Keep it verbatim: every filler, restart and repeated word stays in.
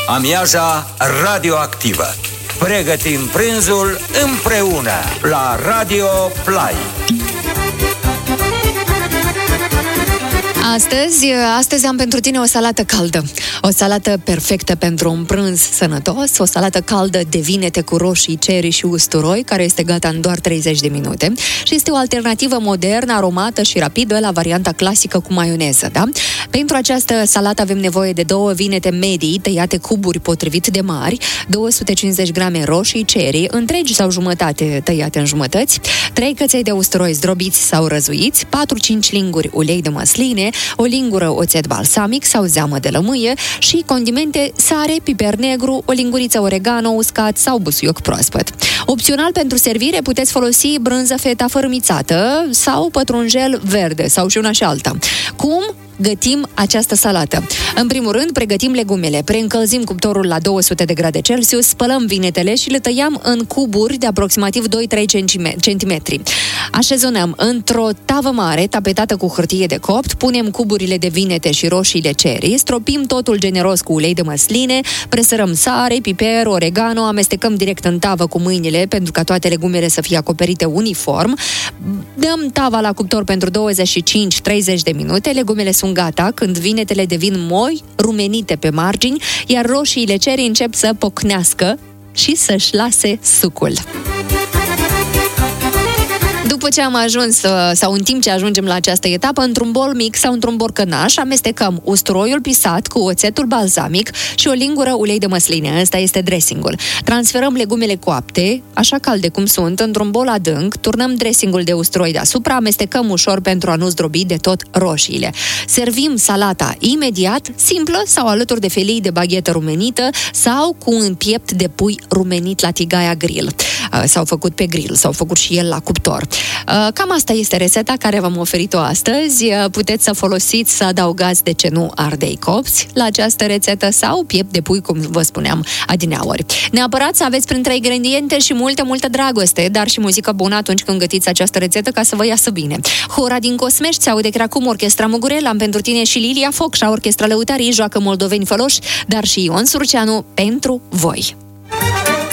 Amiaza radioactivă. Pregătim prânzul împreună la Radio Play. Astăzi, astăzi am pentru tine o salată caldă. O salată perfectă pentru un prânz sănătos, o salată caldă de vinete cu roșii, ceri și usturoi, care este gata în doar treizeci de minute și este o alternativă modernă, aromată și rapidă la varianta clasică cu maioneză, da? Pentru această salată avem nevoie de două vinete medii, tăiate cuburi potrivit de mari, două sute cincizeci grame roșii, ceri, întregi sau jumătate tăiate în jumătăți, trei căței de usturoi zdrobiți sau răzuiți, patru-cinci linguri ulei de măsline, o lingură oțet balsamic sau zeamă de lămâie și condimente sare, piper negru, o linguriță oregano uscat sau busuioc proaspăt. Opțional pentru servire puteți folosi brânză feta fărâmițată sau pătrunjel verde sau și una și alta. Cum gătim această salată? În primul rând, pregătim legumele. Preîncălzim cuptorul la două sute de grade Celsius, spălăm vinetele și le tăiam în cuburi de aproximativ doi-trei centimetri. Așezonăm într-o tavă mare, tapetată cu hârtie de copt, punem cuburile de vinete și roșiile ceri, stropim totul generos cu ulei de măsline, presărăm sare, piper, oregano, amestecăm direct în tavă cu mâinile pentru ca toate legumele să fie acoperite uniform, dăm tava la cuptor pentru douăzeci și cinci-treizeci de minute, legumele sunt gata când vinetele devin moi, rumenite pe margini, iar roșiile ceri încep să pocnească și să-și lase sucul. După ce am ajuns, sau în timp ce ajungem la această etapă, într-un bol mic sau într-un borcănaș, amestecăm usturoiul pisat cu oțetul balsamic și o lingură ulei de măsline. Ăsta este dressingul. Transferăm legumele coapte, așa calde cum sunt, într-un bol adânc, turnăm dressingul de usturoi deasupra, amestecăm ușor pentru a nu zdrobi de tot roșiile. Servim salata imediat, simplă sau alături de felii de baghetă rumenită sau cu un piept de pui rumenit la tigaia grill. S-au făcut pe grill, s-au făcut și el la cuptor. Cam asta este rețeta care v-am oferit-o astăzi. Puteți să folosiți, să adăugați, de ce nu, ardei copți la această rețetă sau piept de pui, cum vă spuneam adineauri. Neapărat să aveți printre ingrediente și multă, multă dragoste, dar și muzică bună atunci când gătiți această rețetă ca să vă iasă bine. Hora din Cosmești se aude chiar acum Orchestra Mugurel, am pentru tine și Lilia Focșa, Orchestra Lăutarii, joacă moldoveni făloși, dar și Ion Surceanu pentru voi.